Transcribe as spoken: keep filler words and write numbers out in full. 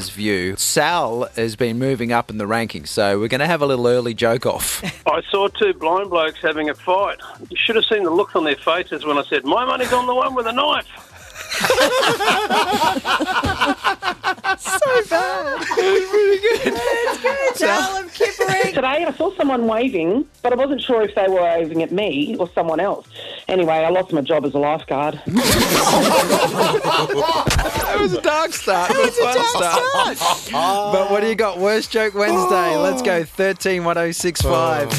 view, Sal has been moving up in the rankings, so we're going to have a little early joke off. I saw two blind blokes having a fight. You should have seen the look on their faces when I said, my money's on the one with a knife. So bad. It's pretty good. It's good, Sal. I'm kippering. Today I saw someone waving, but I wasn't sure if they were waving at me or someone else. Anyway, I lost my job as a lifeguard. That was a dark start. It was a fun start. But what do you got? Worst joke Wednesday. Let's go thirteen one oh six five.